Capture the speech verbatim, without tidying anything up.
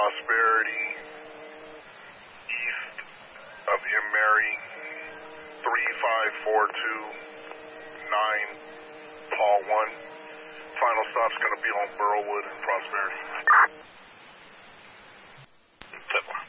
Prosperity, east of M. Mary, three five four two nine Paul one. Final stop's going to be on Burrowwood and Prosperity.